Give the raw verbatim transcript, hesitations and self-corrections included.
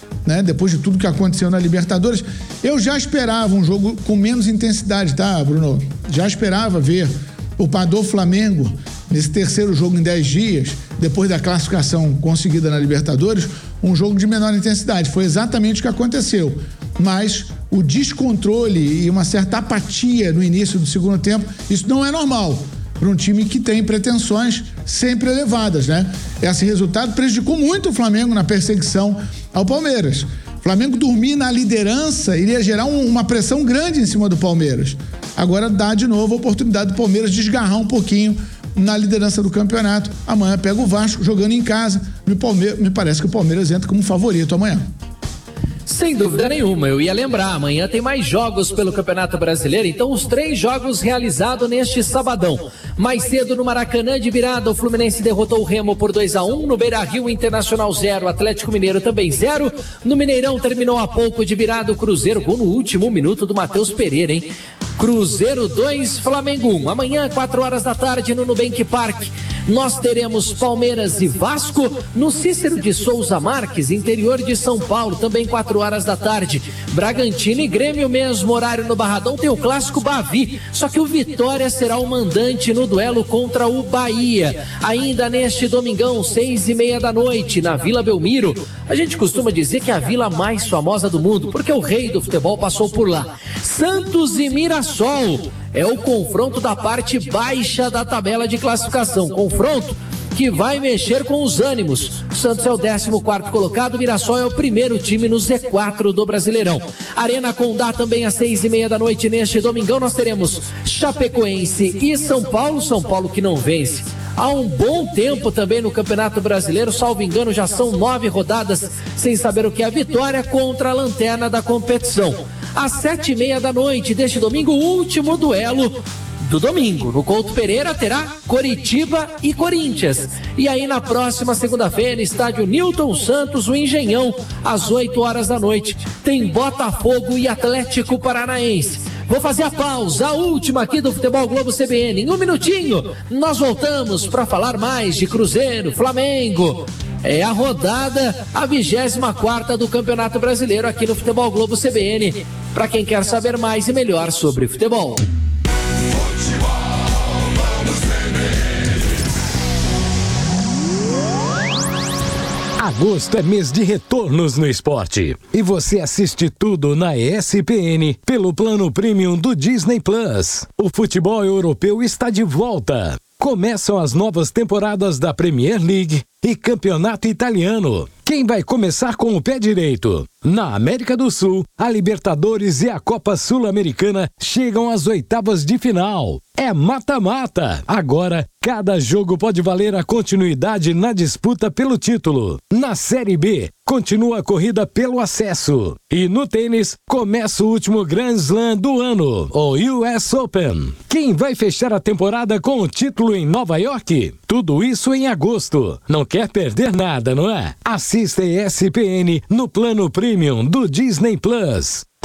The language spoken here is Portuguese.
né? Depois de tudo que aconteceu na Libertadores, eu já esperava um jogo com menos intensidade, tá, Bruno? Já esperava ver o Padô Flamengo nesse terceiro jogo em dez dias, depois da classificação conseguida na Libertadores, um jogo de menor intensidade. Foi exatamente o que aconteceu. Mas o descontrole e uma certa apatia no início do segundo tempo, isso não é normal para um time que tem pretensões sempre elevadas, né? Esse resultado prejudicou muito o Flamengo na perseguição ao Palmeiras. O Flamengo dormir na liderança iria gerar um, uma pressão grande em cima do Palmeiras. Agora dá de novo a oportunidade do Palmeiras desgarrar um pouquinho na liderança do campeonato. Amanhã pega o Vasco jogando em casa. Me, Palmeiras, me parece que o Palmeiras entra como favorito amanhã. Sem dúvida nenhuma, eu ia lembrar, amanhã tem mais jogos pelo Campeonato Brasileiro, então os três jogos realizados neste sabadão. Mais cedo no Maracanã de virada, o Fluminense derrotou o Remo por dois a um, no Beira-Rio Internacional zero, Atlético Mineiro também zero, no Mineirão terminou há pouco de virada o Cruzeiro, gol no último minuto do Matheus Pereira, hein? Cruzeiro dois, Flamengo um. Amanhã, quatro horas da tarde, no Nubank Park, nós teremos Palmeiras e Vasco no Cícero de Souza Marques, interior de São Paulo, também quatro horas da tarde. Bragantino e Grêmio, mesmo horário no Barradão, tem o clássico Bavi, só que o Vitória será o mandante no duelo contra o Bahia. Ainda neste domingão, seis e meia da noite, na Vila Belmiro. A gente costuma dizer que é a vila mais famosa do mundo, porque o rei do futebol passou por lá. Santos e Mirassol é o confronto da parte baixa da tabela de classificação. Confronto que vai mexer com os ânimos. O Santos é o décimo quarto colocado, o Mirassol é o primeiro time no Z quatro do Brasileirão. Arena Condá também às seis e meia da noite neste domingão. Nós teremos Chapecoense e São Paulo. São Paulo que não vence há um bom tempo também no Campeonato Brasileiro, salvo engano já são nove rodadas sem saber o que é a vitória contra a lanterna da competição. Às sete e meia da noite deste domingo, o último duelo do domingo. No Couto Pereira terá Coritiba e Corinthians. E aí na próxima segunda-feira, estádio Newton Santos, o Engenhão, às oito horas da noite, tem Botafogo e Atlético Paranaense. Vou fazer a pausa, a última aqui do Futebol Globo C B N. Em um minutinho, nós voltamos para falar mais de Cruzeiro, Flamengo. É a rodada, a vigésima quarta do Campeonato Brasileiro aqui no Futebol Globo C B N. Para quem quer saber mais e melhor sobre futebol. Agosto é mês de retornos no esporte e você assiste tudo na E S P N pelo plano premium do Disney Plus. O futebol europeu está de volta. Começam as novas temporadas da Premier League e Campeonato Italiano. Quem vai começar com o pé direito? Na América do Sul, a Libertadores e a Copa Sul-Americana chegam às oitavas de final. É mata-mata. Agora, cada jogo pode valer a continuidade na disputa pelo título. Na Série B, continua a corrida pelo acesso. E no tênis, começa o último Grand Slam do ano, o U S Open. Quem vai fechar a temporada com o título em Nova York? Tudo isso em agosto. Não quer perder nada, não é? Assista E S P N no plano premium do Disney Plus.